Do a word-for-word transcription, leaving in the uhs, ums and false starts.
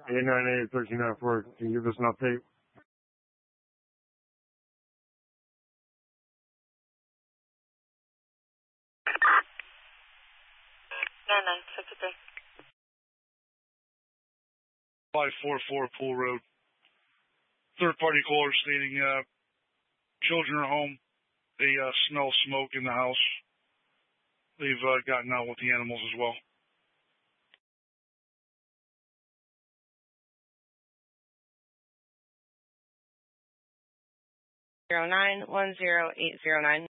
eight nine eight, one three nine four, can you give us an update? nine nine six three. five forty-four Pool Road. Third party caller stating uh, children are home. They uh, smell smoke in the house. They've uh, gotten out with the animals as well. zero nine one zero eight zero nine.